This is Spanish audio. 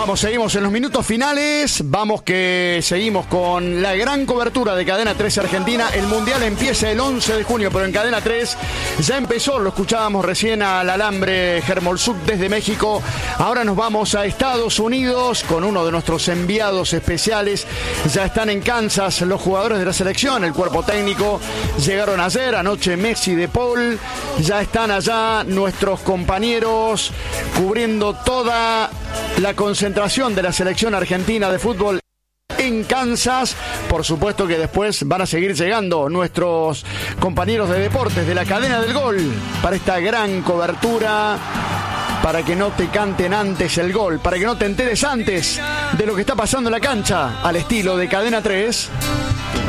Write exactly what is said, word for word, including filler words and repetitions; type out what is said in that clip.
Vamos, seguimos en los minutos finales. Vamos que seguimos con la gran cobertura de Cadena tres Argentina. El Mundial empieza el once de junio, pero en Cadena tres ya empezó. Lo escuchábamos recién al alambre Germolsuk desde México. Ahora nos vamos a Estados Unidos con uno de nuestros enviados especiales. Ya están en Kansas los jugadores de la selección, el cuerpo técnico. Llegaron ayer, anoche Messi, De Paul. Ya están allá nuestros compañeros cubriendo toda la concentración de la selección argentina de fútbol en Kansas. Por supuesto que después van a seguir llegando nuestros compañeros de deportes de la cadena del gol para esta gran cobertura, para que no te canten antes el gol, para que no te enteres antes de lo que está pasando en la cancha, al estilo de Cadena tres.